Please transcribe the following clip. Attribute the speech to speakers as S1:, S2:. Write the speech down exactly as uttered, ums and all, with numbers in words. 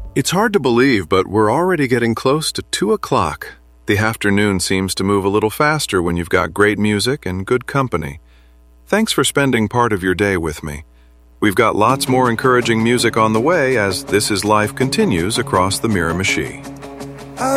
S1: It's hard to believe, but we're already getting close to two o'clock. The afternoon seems to move a little faster when you've got great music and good company. Thanks for spending part of your day with me. We've got lots more encouraging music on the way as This Is Life continues across the Miramichi.